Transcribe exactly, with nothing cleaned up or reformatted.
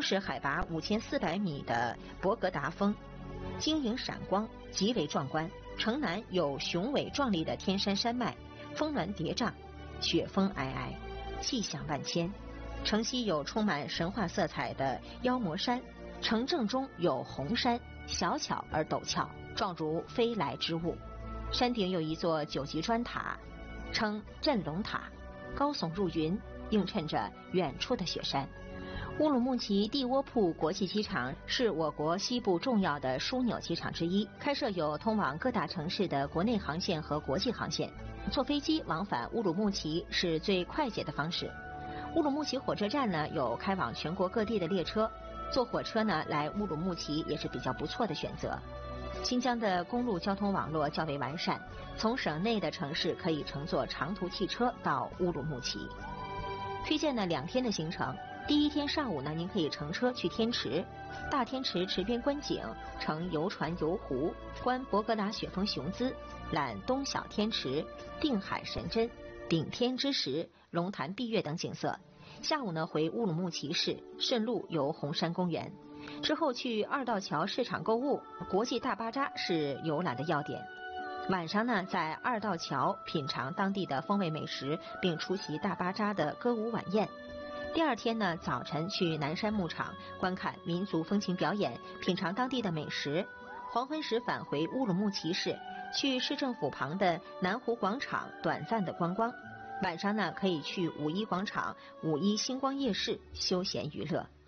是海拔五千四百米的博格达峰，晶莹闪光，极为壮观。城南有雄伟壮丽的天山山脉，峰峦叠嶂，雪峰皑皑，气象万千。城西有充满神话色彩的妖魔山，城正中有红山，小巧而陡峭，状如飞来之物。山顶有一座九级砖塔，称镇龙塔，高耸入云，映衬着远处的雪山。乌鲁木齐蒂窝铺国际机场是我国西部重要的枢纽机场之一，开设有通往各大城市的国内航线和国际航线。坐飞机往返乌鲁木齐是最快捷的方式。乌鲁木齐火车站呢有开往全国各地的列车，坐火车呢来乌鲁木齐也是比较不错的选择。新疆的公路交通网络较为完善，从省内的城市可以乘坐长途汽车到乌鲁木齐。推荐呢两天的行程。第一天上午呢，您可以乘车去天池，大天池池边观景，乘游船游湖，观博格达雪峰雄姿，览东小天池、定海神针、顶天之石、龙潭碧月等景色。下午呢，回乌鲁木齐市，顺路游红山公园，之后去二道桥市场购物，国际大巴扎是游览的要点。晚上呢，在二道桥品尝当地的风味美食，并出席大巴扎的歌舞晚宴。第二天呢，早晨去南山牧场观看民族风情表演，品尝当地的美食。黄昏时返回乌鲁木齐市，去市政府旁的南湖广场短暂的观光。晚上呢，可以去五一广场、五一星光夜市休闲娱乐。